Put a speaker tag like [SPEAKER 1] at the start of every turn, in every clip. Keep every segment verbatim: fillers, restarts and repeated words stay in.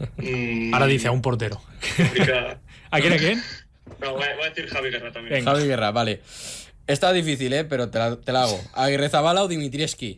[SPEAKER 1] Mm,
[SPEAKER 2] Ahora dice a un portero.
[SPEAKER 1] complicada.
[SPEAKER 2] ¿A quién, a quién?
[SPEAKER 1] No, voy a, voy a decir Javi Guerra también.
[SPEAKER 2] Venga.
[SPEAKER 3] Javi Guerra, vale. Está difícil, ¿eh? Pero te la, te la hago. ¿Aguirrezabala o Dimitrievski?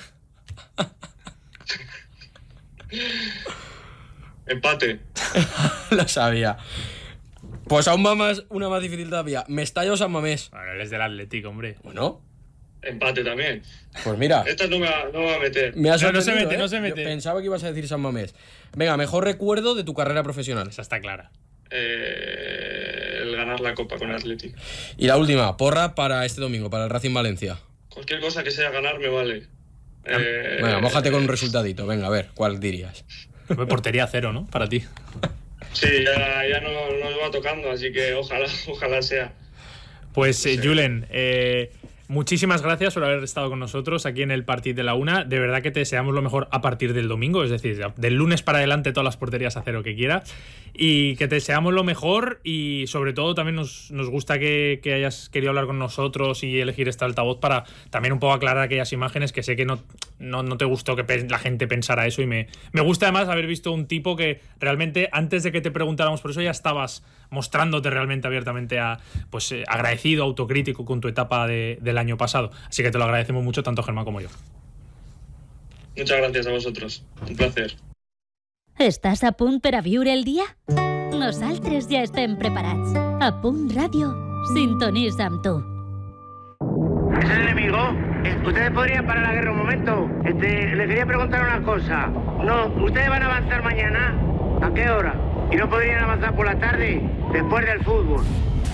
[SPEAKER 1] Empate.
[SPEAKER 3] Lo sabía. Pues aún va más, una más difícil todavía. ¿Mestalla o San Mamés?
[SPEAKER 2] Bueno, él es del Atlético, hombre.
[SPEAKER 3] Bueno,
[SPEAKER 1] Empate también.
[SPEAKER 3] pues mira.
[SPEAKER 1] Esta no me va, no me va a meter.
[SPEAKER 3] Me ha
[SPEAKER 2] No, no se
[SPEAKER 3] sorprendido,
[SPEAKER 2] mete,
[SPEAKER 3] ¿eh?
[SPEAKER 2] no se mete.
[SPEAKER 3] Yo pensaba que ibas a decir San Mamés. Venga, mejor recuerdo de tu carrera profesional.
[SPEAKER 2] Esa está clara.
[SPEAKER 1] Eh, el ganar la Copa con el Atlético.
[SPEAKER 3] Y la última, porra para este domingo, para el Racing Valencia.
[SPEAKER 1] Cualquier cosa que sea ganar me vale. Eh,
[SPEAKER 3] Venga, mójate con un resultadito. Venga, a ver, ¿cuál dirías?
[SPEAKER 2] Portería cero, ¿no? Para ti.
[SPEAKER 1] Sí, ya, ya no nos va tocando, así que ojalá, ojalá sea.
[SPEAKER 2] Pues, eh,
[SPEAKER 1] Sí.
[SPEAKER 2] Julen, eh, muchísimas gracias por haber estado con nosotros aquí en el Partit de la Una. De verdad que te deseamos lo mejor a partir del domingo, es decir, del lunes para adelante todas las porterías a cero que quiera. Y que te deseamos lo mejor y sobre todo también nos, nos gusta que, que hayas querido hablar con nosotros y elegir este altavoz para también un poco aclarar aquellas imágenes que sé que no, no, no te gustó que pe- la gente pensara eso. Y me, me gusta además haber visto un tipo que realmente antes de que te preguntáramos por eso ya estabas mostrándote realmente abiertamente a, pues, eh, agradecido, autocrítico con tu etapa de, del año pasado. Así que te lo agradecemos mucho tanto Germán como yo.
[SPEAKER 1] Muchas gracias a vosotros. Un placer.
[SPEAKER 4] Estàs a punt per a viure el dia? Nosaltres ja estem preparats. A Punt Ràdio, sintonitza amb tu.
[SPEAKER 5] ¿Es el enemigo? Eh, ¿Ustedes podrían parar la guerra un momento? Este, les quería preguntar una cosa. No, ¿ustedes van a avanzar mañana? ¿A qué hora? ¿Y no podrían avanzar por la tarde? Después del fútbol.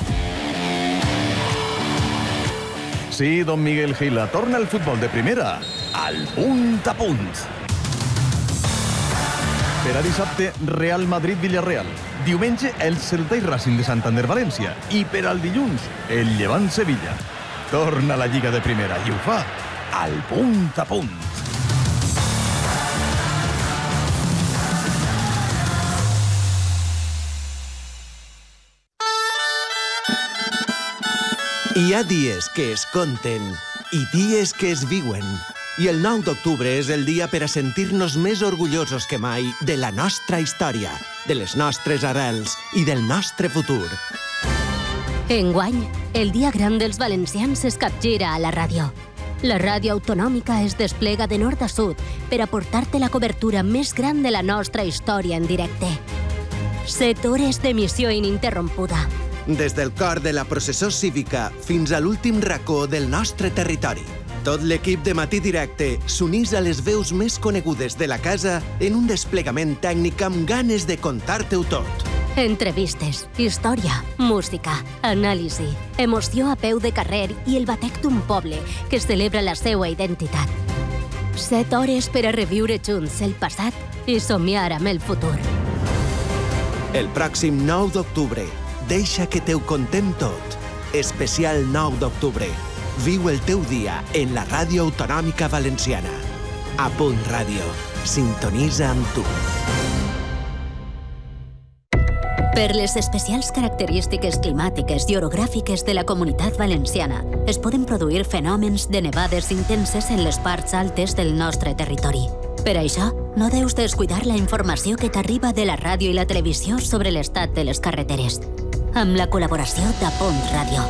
[SPEAKER 6] Sí, don Miguel Gila, torna el futbol de primera al punt a punt. Per a dissabte, Real Madrid-Villarreal. Diumenge, el Celta i Racing de Santander-València. I per al dilluns, el Llevant-Sevilla. Torna la Lliga de primera i ho fa al punt a punt.
[SPEAKER 7] Hi ha dies que es conten i dies que es viuen. I el nou d'octubre és el dia per a sentir-nos més orgullosos que mai de la nostra història, de les nostres arrels i del nostre futur.
[SPEAKER 4] Enguany, el dia gran dels valencians es capgira a la ràdio. La ràdio autonòmica es desplega de nord a sud per aportar-te la cobertura més gran de la nostra història en directe. Set hores d'emissió ininterrompuda.
[SPEAKER 7] Des del cor de la processó cívica fins a l'últim racó del nostre territori. Tot l'equip de Matí Directe s'unís a les veus més conegudes de la casa en un desplegament tècnic amb ganes de contar-te-ho tot.
[SPEAKER 4] Entrevistes, història, música, anàlisi, emoció a peu de carrer i el batec d'un poble que celebra la seva identitat. Set hores per a reviure junts el passat i somiar amb el futur.
[SPEAKER 7] El pròxim nou d'octubre, deixa que te ho contem tot. Especial nou d'octubre. Viu el teu dia en la ràdio autonòmica valenciana. A Punt Ràdio. Sintonitza amb tu.
[SPEAKER 4] Per les especials característiques climàtiques i orogràfiques de la Comunitat Valenciana, es poden produir fenòmens de nevades intenses en les parts altes del nostre territori. Per això, no deus descuidar la informació que t'arriba de la ràdio i la televisió sobre l'estat de les carreteres. Amb la col·laboració de Punt Ràdio.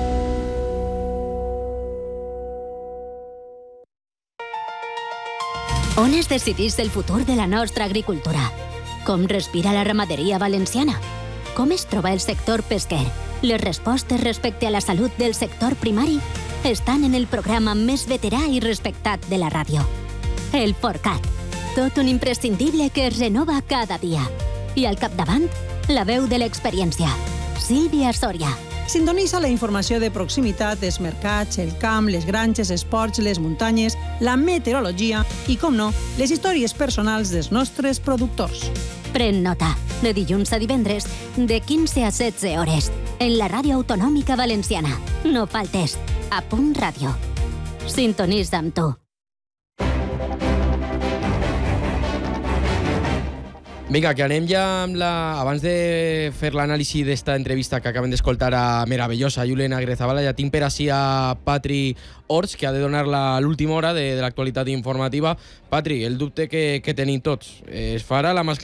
[SPEAKER 4] On es decidís el futur de la nostra agricultura? Com respira la ramaderia valenciana? Com es troba el sector pesquer? Les respostes respecte a la salut del sector primari estan en el programa més veterà i respectat de la ràdio. El Forcat. Tot un imprescindible que es renova cada dia. I al capdavant, la veu de l'experiència. Sílvia Soria.
[SPEAKER 8] Sintonitza la informació de proximitat dels mercats, el camp, les granges, esports, les muntanyes, la meteorologia i, com no, les històries personals dels nostres productors.
[SPEAKER 4] Pren nota. De dilluns a divendres, de quinze a setze hores, en la ràdio autonòmica valenciana. No faltes. A Punt Ràdio. Sintonitza amb tu.
[SPEAKER 3] Vinga, que anem ja amb la... Abans de fer l'anàlisi d'esta entrevista que acabem d'escoltar a meravellosa Julen Aguirrezabala, ja tinc per ací a Patri Orts, que ha de donar l'última hora de, de l'actualitat informativa. Patri, el dubte que, que tenim tots, es farà la mascleta